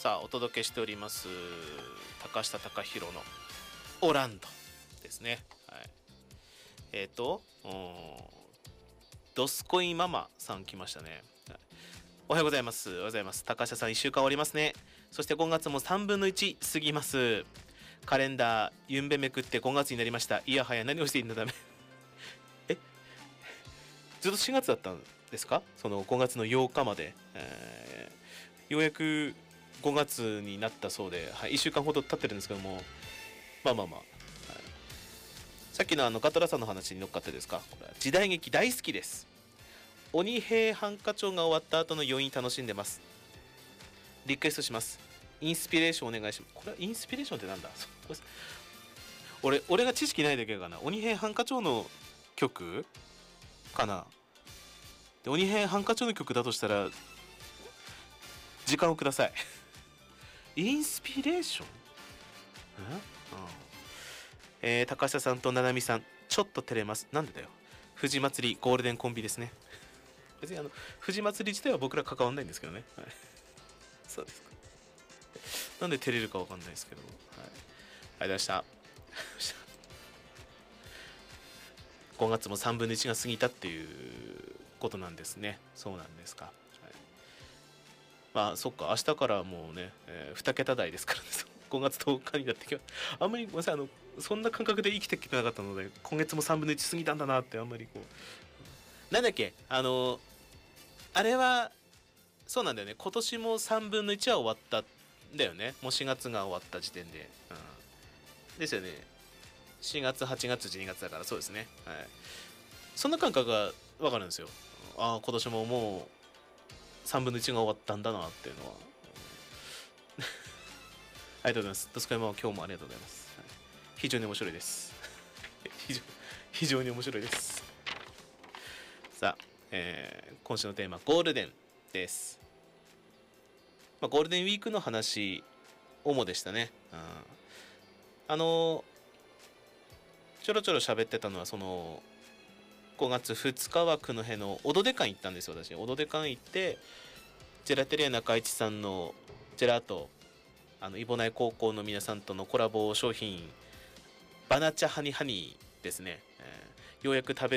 さあお届けしております高下貴弘のオランドですね。はい、ドスコイママさん来ましたね。はい、おはようございます。おはようございます。高下さん1週間終わりますね。そして5月も3分の1過ぎます。カレンダーゆんべめくって5月になりました。いやはや何をしているのだめずっと4月だったんですか？その5月の8日まで、ようやく5月になったそうで、はい、1週間ほど経ってるんですけども、まあ、はい、さっきのガトラさんの話に乗っかってですか、これは時代劇大好きです。鬼平犯科帳が終わった後の余韻楽しんでます。リクエストします。インスピレーションお願いします。これはインスピレーションってなんだ？俺が知識ないだけかな。鬼平犯科帳の曲かな。で鬼平犯科帳の曲だとしたら時間をください。インスピレーション、高下さんとななみさんちょっと照れます。なんでだよ。富士祭りゴールデンコンビですね。別に富士祭り自体は僕ら関わんないんですけどね。はい、そうですか。なんで照れるかわかんないですけど、はい、ありがとうございました。5月も3分の1が過ぎたっていうことなんですね。そうなんですか。はい、まあそっか、明日からもうね、2桁台ですからね。5月10日になってきます。あんまりごめんなさい、そんな感覚で生きてきてなかったので、今月も3分の1過ぎたんだなってあんまりこう、なんだっけ、あれはそうなんだよね。今年も3分の1は終わったんだよね。もう4月が終わった時点で、ですよね。4月8月12月だからそうですね。はい、そんな感覚が分かるんですよ。ああ今年ももう3分の1が終わったんだなっていうのは。ありがとうございます。ドスコイマは今日もありがとうございます。はい、非常に面白いです。非常に面白いです。さあ、今週のテーマゴールデンです。まあ、ゴールデンウィークの話主でしたね。ちょろちょろ喋ってたのはその5月2日は九戸のオドデ館行ったんですよ。私オドデ館行ってジェラテリア中市さんのジェラート、イボナイ高校の皆さんとのコラボ商品バナチャハニハニーですね、ようやく食べ